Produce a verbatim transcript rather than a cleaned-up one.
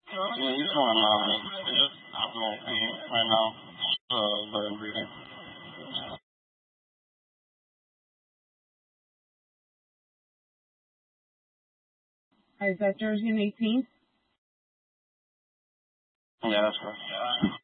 Yeah, he's going out. I'm going right now. Uh, bird breathing. Is that Jersey and eighteenth? Yeah, that's right.